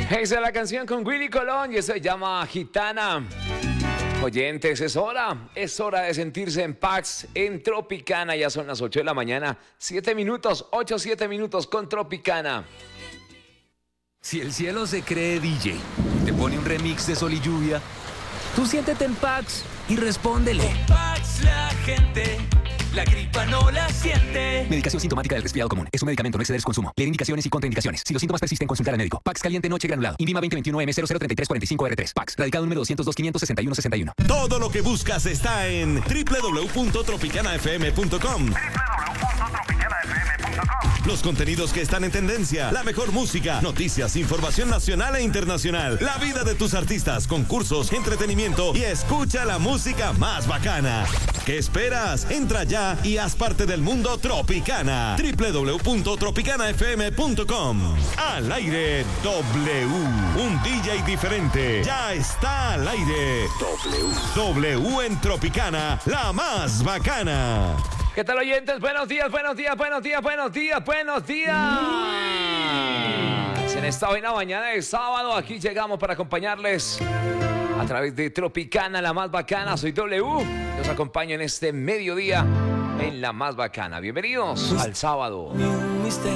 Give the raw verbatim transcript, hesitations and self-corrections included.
Esa es la canción con Willy Colón y eso se llama Gitana. Oyentes, es hora, es hora de sentirse en paz en Tropicana. Ya son las ocho de la mañana, siete minutos, ocho, siete minutos con Tropicana. Si el cielo se cree D J, te pone un remix de Sol y Lluvia, tú siéntete en Pax y respóndele. Con Pax la gente, la gripa no la siente. Medicación sintomática del resfriado común. Es un medicamento, no exceder su consumo. Leer indicaciones y contraindicaciones. Si los síntomas persisten, consultar al médico. Pax caliente noche granulado. Invima veinte veintiuno M cero cero treinta y tres cuarenta y cinco R tres. Pax. Radicado número doscientos dos quinientos sesenta y uno sesenta y uno. Todo lo que buscas está en doble u doble u doble u punto tropicana f m punto com. doble u doble u doble u punto tropicana f m punto com. Los contenidos que están en tendencia, la mejor música, noticias, información nacional e internacional, la vida de tus artistas, concursos, entretenimiento y escucha la música más bacana. ¿Qué esperas? Entra ya y haz parte del mundo Tropicana. doble u doble u doble u punto tropicana f m punto com. Al aire W, un D J diferente. Ya está al aire. W. W en Tropicana, la más bacana. ¿Qué tal, oyentes? Buenos días, buenos días, buenos días, buenos días, buenos días. En esta buena mañana de sábado, aquí llegamos para acompañarles a través de Tropicana, la más bacana. Soy W. Los acompaño en este mediodía en la más bacana. Bienvenidos al sábado.